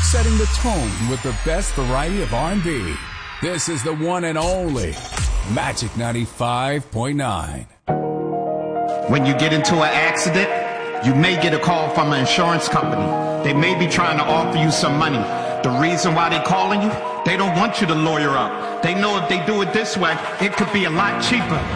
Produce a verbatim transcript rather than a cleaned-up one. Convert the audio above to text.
setting the tone with the best variety of R and B. This is the one and only Magic ninety-five point nine. When you get into an accident, you may get a call from an insurance company. They may be trying to offer you some money. The reason why they're calling you, they don't want you to lawyer up. They know if they do it this way, it could be a lot cheaper.